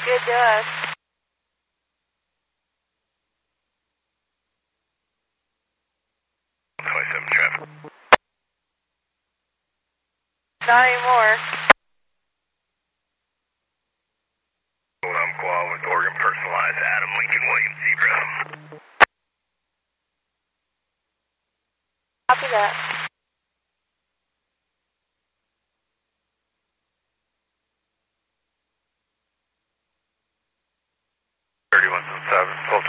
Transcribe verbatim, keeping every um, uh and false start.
Good to us. twenty-seven traffic. Not anymore. I'm Qual with Oregon Personalized, Adam Lincoln Williams Zebra. Copy that. thirty-one seven, full